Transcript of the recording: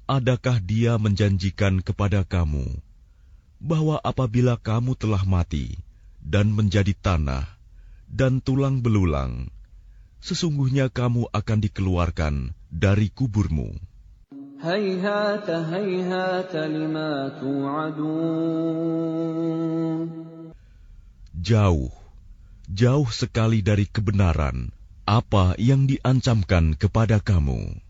Adakah Dia menjanjikan kepada kamu bahwa apabila kamu telah mati dan menjadi tanah dan tulang belulang, sesungguhnya kamu akan dikeluarkan dari kuburmu? هيهات هيهات لما توعدون. Jauh, jauh sekali dari kebenaran apa yang diancamkan kepada kamu.